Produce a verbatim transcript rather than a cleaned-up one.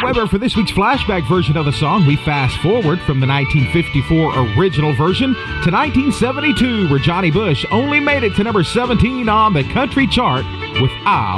However, for this week's flashback version of the song, we fast forward from the nineteen fifty-four original version to nineteen seventy-two, where Johnny Bush only made it to number seventeen on the country chart with "I'll